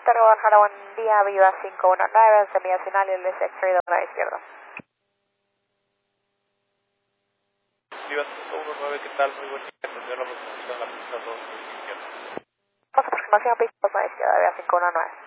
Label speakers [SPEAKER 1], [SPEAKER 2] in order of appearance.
[SPEAKER 1] Guadalajara, buen día, Viva 519, salida final y el sector de la izquierda.
[SPEAKER 2] Viva 519, ¿qué tal? Muy buen día, atendió la aproximación a la pista 2 izquierda.
[SPEAKER 1] Más aproximación a pista 2 izquierda, Viva 519.